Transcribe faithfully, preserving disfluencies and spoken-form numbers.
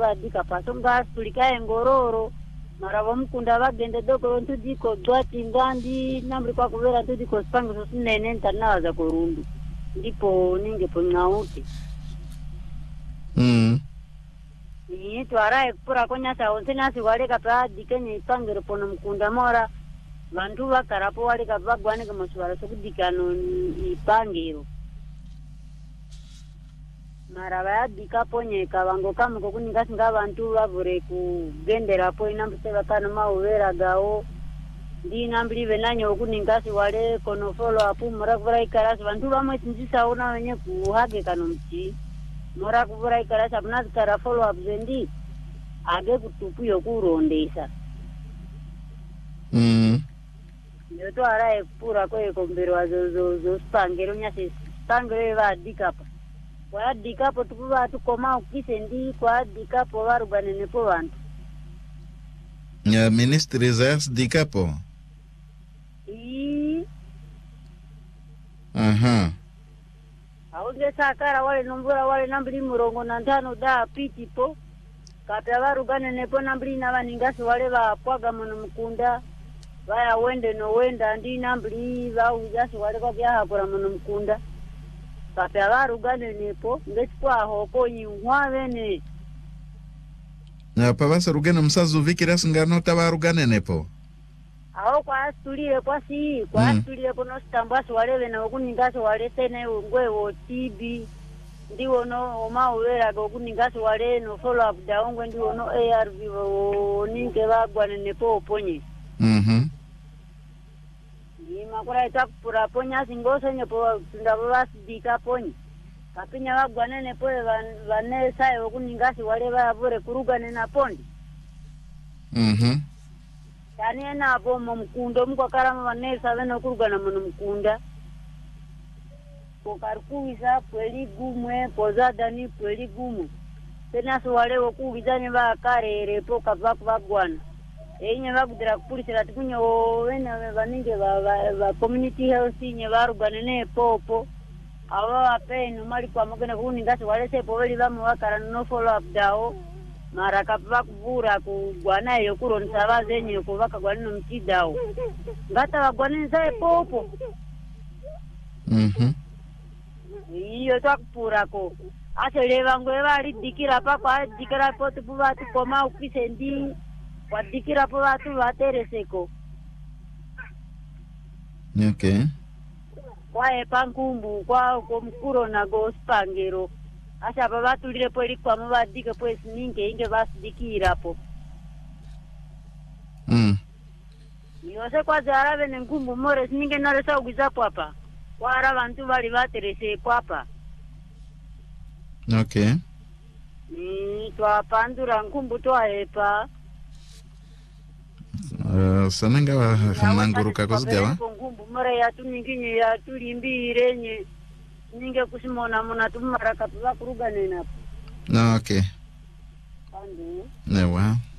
badika pasonga tulikae ngororo maravo mkunda bagende doko ntudiko twati ngandi namri kwa kuvera ntudiko spango sosinene ntanaza korundu ndipo ninge ponyauti mm ni twara pura konya sa onsenasi wale kapra dikenye ipangere pono mkunda mora bantu bakarapo wale kabagwane kamaswara sokudikano ipangiro maraba dika ponye kabango kama kokuninga singa bantu bavure kugendera po inambuse bakano mauvera gao ndi nambili benanyo okuninga si wale kono follow up mura kuvura ikarasi bantu bamwe sinjisa una wenye kuhage kano mchi mura kuvura ikarasi apna kara follow up zendi age kutupu yokurondesa mm yoto ara pura ko ekombero zo zo zo spangero nyase spangero va dikapa kwa dikapo tukuva tukoma ukisendi kwa dikapo varugane nepo vantu ya ministry za dikapo ii aha aunge sakara wale nombura wale nambili murongo na ntano da pitipo kapya varugane nepo nambili na vaningasi wale vapwaga muno mkunda vaya wende no wenda ndi nambili vaujasi wale kwa vyahakura muno mkunda kapya varugane nepo ngesikwa hoko nyuhwa vene na pavasa rugane msazu vikira singano tavarugane nepo aho kwa astulie kwa si kwa mm. astulie kono stambasi wale vena okuningaso wale tene ngwe wo tibi ndiwo no oma uwera okuningaso wale no follow up daongwe ndiwo no A R V wo ninge bagwane nepo oponye mhm ni makura itakupura ponya singoso nyepo ndabo basidika ponye kapinya bagwane nepo vane sai okuningasi wale bavure kurugane na pondi mhm yani ena abo mumkundo mukwakarama vanesa vene kurugana muno mkunda kokarikuisa pweli gumwe pozadani pweli gumwe tenaso wale wokuvizanye vakarerepo kava kuvagwana enye vakudira kupulisira tikunyo vene vaninge va community health nye varugane nepopo avo vapenu mali kwamogena kuningasi wale sepo veli vamwe vakara no follow up dao mara kapva kuvura kugwana iyo kuronisa vazenye kuvaka gwanino mchidao ngata vagwanisa epopo mhm iyo twakupurako aseleva ngwe validikira pako adikira po tupu vatu koma ukisendi wadikira po vatu vatereseko okay kwae pankumbu kwa komkuro na gospangero asa baba tulire po likwamo badike po sininge inge basidikira po mm yose kwa zara vene nkumbu more sininge nare saugiza papa kwara bantu bali baterese papa okay ni twa pandura nkumbu twa epa uh, sananga wa hananguruka kozgawa nkumbu more ya tuninginye ya tulimbire nye ninge kusimona muna tumaraka tuva kurugane napo okay Pandu newa